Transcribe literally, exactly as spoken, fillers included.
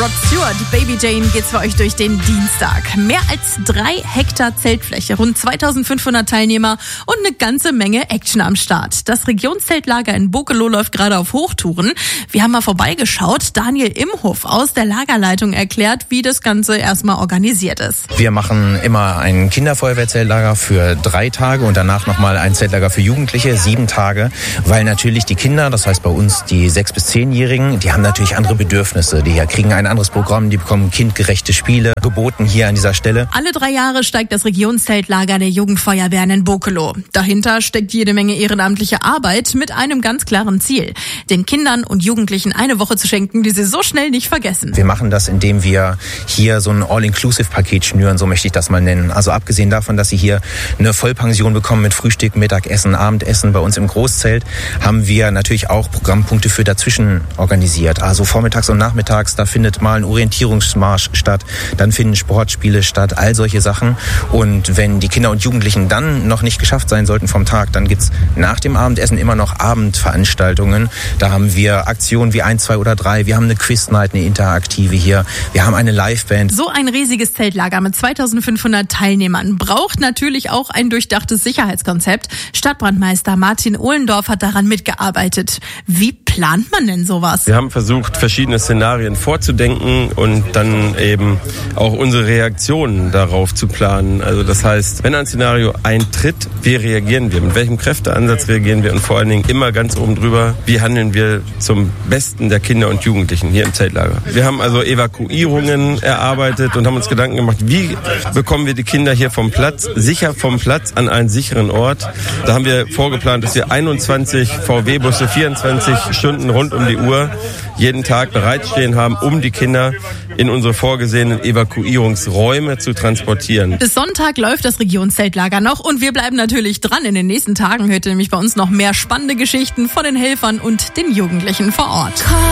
Rod Stewart, Baby Jane geht's für euch durch den Dienstag. Mehr als drei Hektar Zeltfläche, rund zweitausendfünfhundert Teilnehmer und eine ganze Menge Action am Start. Das Regionszeltlager in Bokelo läuft gerade auf Hochtouren. Wir haben mal vorbeigeschaut. Daniel Imhoff aus der Lagerleitung erklärt, wie das Ganze erstmal organisiert ist. Wir machen immer ein Kinderfeuerwehrzeltlager für drei Tage und danach nochmal ein Zeltlager für Jugendliche, sieben Tage, weil natürlich die Kinder, das heißt bei uns die sechs- bis zehnjährigen, die haben natürlich andere Bedürfnisse. Die kriegen ein anderes Programm, die bekommen kindgerechte Spiele geboten hier an dieser Stelle. Alle drei Jahre steigt das Regionszeltlager der Jugendfeuerwehren in Bokelo. Dahinter steckt jede Menge ehrenamtliche Arbeit mit einem ganz klaren Ziel: den Kindern und Jugendlichen eine Woche zu schenken, die sie so schnell nicht vergessen. Wir machen das, indem wir hier so ein All-Inclusive-Paket schnüren, so möchte ich das mal nennen. Also abgesehen davon, dass sie hier eine Vollpension bekommen mit Frühstück, Mittagessen, Abendessen bei uns im Großzelt, haben wir natürlich auch Programmpunkte für dazwischen organisiert. Also vormittags und nachmittags, da findet mal ein Orientierungsmarsch statt, dann finden Sportspiele statt, all solche Sachen. Und wenn die Kinder und Jugendlichen dann noch nicht geschafft sein sollten vom Tag, dann gibt's nach dem Abendessen immer noch Abendveranstaltungen. Da haben wir Aktionen wie eins, zwei oder drei. Wir haben eine Quiz-Night, eine interaktive hier. Wir haben eine Liveband. So ein riesiges Zeltlager mit zweitausendfünfhundert Teilnehmern braucht natürlich auch ein durchdachtes Sicherheitskonzept. Stadtbrandmeister Martin Ohlendorf hat daran mitgearbeitet. Wie plant man denn sowas? Wir haben versucht, verschiedene Szenarien vorzudenken und dann eben auch unsere Reaktionen darauf zu planen. Also das heißt, wenn ein Szenario eintritt, wie reagieren wir? Mit welchem Kräfteansatz reagieren wir? Und vor allen Dingen immer ganz oben drüber, wie handeln wir zum Besten der Kinder und Jugendlichen hier im Zeltlager? Wir haben also Evakuierungen erarbeitet und haben uns Gedanken gemacht, wie bekommen wir die Kinder hier vom Platz, sicher vom Platz an einen sicheren Ort. Da haben wir vorgeplant, dass wir einundzwanzig V W-Busse, vierundzwanzig Stunden rund um die Uhr jeden Tag bereitstehen haben, um die Kinder in unsere vorgesehenen Evakuierungsräume zu transportieren. Bis Sonntag läuft das Regionszeltlager noch und wir bleiben natürlich dran. In den nächsten Tagen hört ihr nämlich bei uns noch mehr spannende Geschichten von den Helfern und den Jugendlichen vor Ort.